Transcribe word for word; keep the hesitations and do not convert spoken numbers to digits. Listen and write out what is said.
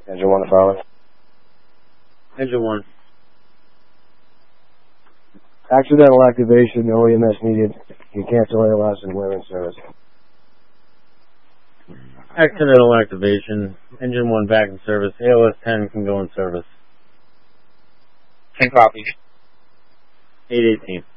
Engine one to follow. Engine one. Accidental activation, no E M S needed. You cancel A L S and we're in service. Accidental activation. Engine one back in service. A L S ten can go in service. ten copies. eight eighteen.